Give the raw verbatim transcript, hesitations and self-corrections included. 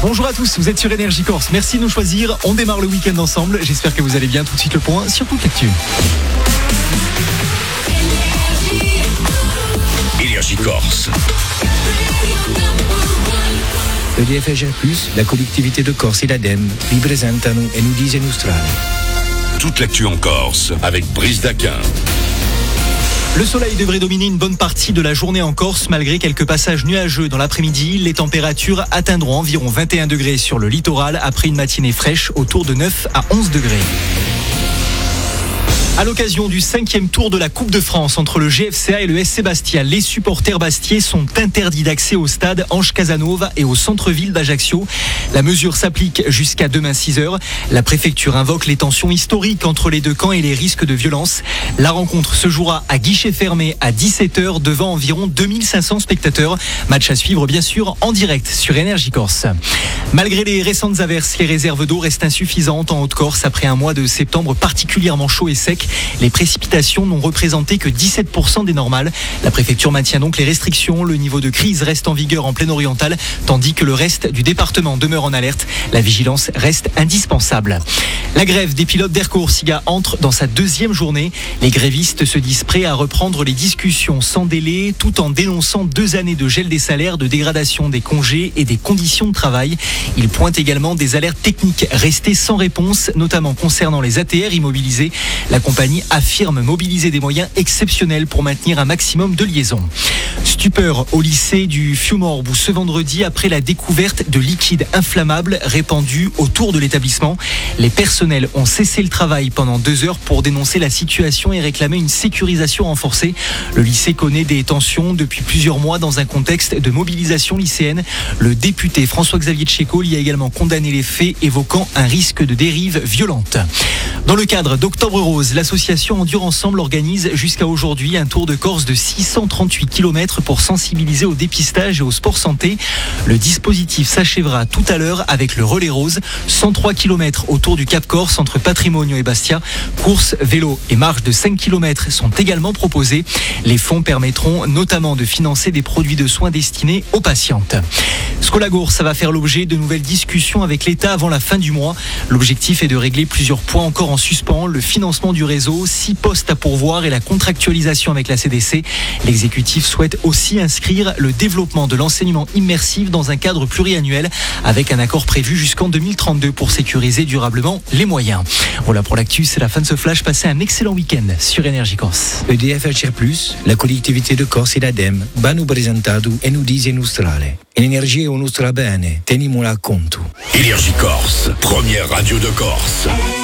Bonjour à tous, vous êtes sur Énergie Corse. Merci de nous choisir. On démarre le week-end ensemble. J'espère que vous allez bien. Tout de suite le point sur toute l'actu. Énergie Corse. E D F G plus, la collectivité de Corse et l'ADEME vi presentano E Nudize Nostrale. Toute l'actu en Corse avec Brice Daquin. Le soleil devrait dominer une bonne partie de la journée en Corse, malgré quelques passages nuageux dans l'après-midi. Les températures atteindront environ vingt et un degrés sur le littoral après une matinée fraîche autour de neuf à onze degrés. À l'occasion du cinquième tour de la Coupe de France entre le G F C A et le S C Bastia, les supporters bastiais sont interdits d'accès au stade Ange Casanova et au centre-ville d'Ajaccio. La mesure s'applique jusqu'à demain six heures. La préfecture invoque les tensions historiques entre les deux camps et les risques de violence. La rencontre se jouera à guichet fermé à dix-sept heures devant environ deux mille cinq cents spectateurs. Match à suivre bien sûr en direct sur Énergie Corse. Malgré les récentes averses, les réserves d'eau restent insuffisantes en Haute-Corse après un mois de septembre particulièrement chaud et sec. Les précipitations n'ont représenté que dix-sept pour cent des normales. La préfecture maintient donc les restrictions. Le niveau de crise reste en vigueur en plaine orientale, tandis que le reste du département demeure en alerte. La vigilance reste indispensable. La grève des pilotes d'Air Corsica entre dans sa deuxième journée. Les grévistes se disent prêts à reprendre les discussions sans délai, tout en dénonçant deux années de gel des salaires, de dégradation des congés et des conditions de travail. Ils pointent également des alertes techniques restées sans réponse, notamment concernant les A T R immobilisés. La compagnie affirme mobiliser des moyens exceptionnels pour maintenir un maximum de liaisons. Stupeur au lycée du Fiumorbu ce vendredi après la découverte de liquide inflammable répandu autour de l'établissement. Les personnels ont cessé le travail pendant deux heures pour dénoncer la situation et réclamer une sécurisation renforcée. Le lycée connaît des tensions depuis plusieurs mois dans un contexte de mobilisation lycéenne. Le député François-Xavier Tchéco y a également condamné les faits, évoquant un risque de dérive violente. Dans le cadre d'Octobre Rose, l'association Endure Ensemble organise jusqu'à aujourd'hui un tour de Corse de six cent trente-huit kilomètres pour sensibiliser au dépistage et au sport santé. Le dispositif s'achèvera tout à l'heure avec le relais rose. cent trois kilomètres autour du Cap Corse entre Patrimonio et Bastia. Courses, vélos et marches de cinq kilomètres sont également proposées. Les fonds permettront notamment de financer des produits de soins destinés aux patientes. Scolagour, ça va faire l'objet de nouvelles discussions avec l'État avant la fin du mois. L'objectif est de régler plusieurs points encore en suspens, le financement du réseau, six postes à pourvoir et la contractualisation avec la C D C. L'exécutif souhaite aussi inscrire le développement de l'enseignement immersif dans un cadre pluriannuel avec un accord prévu jusqu'en deux mille trente-deux pour sécuriser durablement les moyens. Voilà pour l'actu, c'est la fin de ce flash. Passez un excellent week-end sur Énergie Corse. E D F G plus, la collectivité de Corse et l'ADEME hanno presentato E Nudize Nostrale. L'energia è un nostro bene, tenimola a conto. Énergie Corse, première radio de Corse.